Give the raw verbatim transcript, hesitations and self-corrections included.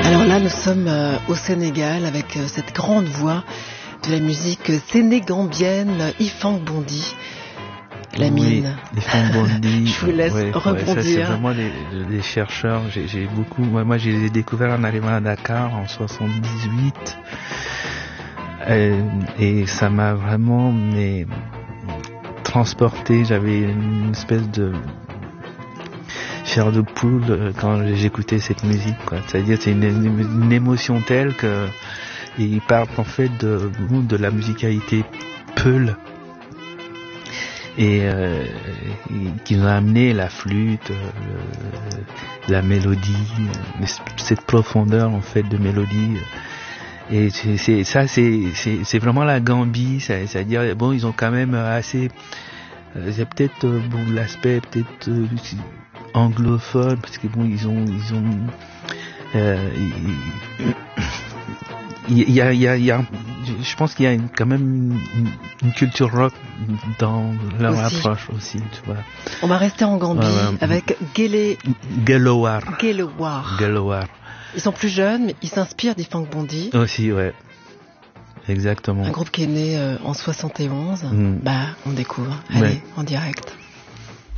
Alors là, nous sommes euh, au Sénégal avec euh, cette grande voix de la musique sénégambienne, Ifang Bondi. La mine. Oui, Ifang Bondi. Je vous laisse ouais, rebondir. Ouais, ça, c'est vraiment des, des chercheurs. J'ai, j'ai beaucoup. Moi, moi, je les ai découverts en arrivant à Dakar en soixante-dix-huit. Euh, et ça m'a vraiment mais, transporté. J'avais une espèce de chair de poule quand j'écoutais cette musique, quoi. C'est-à-dire, c'est une, une, une émotion telle que et ils parlent en fait de, de la musicalité Peul. Et euh, qui nous a amené la flûte, euh, la mélodie, cette profondeur en fait de mélodie. Et c'est, c'est ça, c'est, c'est, c'est vraiment la Gambie, c'est, c'est-à-dire bon, ils ont quand même assez, euh, c'est peut-être euh, bon l'aspect peut-être euh, anglophone parce que bon, ils ont, ils ont, euh, il y a, il y a, il y a, je pense qu'il y a une, quand même une, une culture rock dans leur aussi. Approche aussi, tu vois. On va rester en Gambie ouais, ouais. avec Gele... Gelowar. Gelowar. Gelowar. Ils sont plus jeunes, mais ils s'inspirent d'Ifang Bondi. Aussi, ouais. Exactement. Un groupe qui est né euh, en soixante et onze. Mm. Bah, on découvre. Allez, ouais. En direct.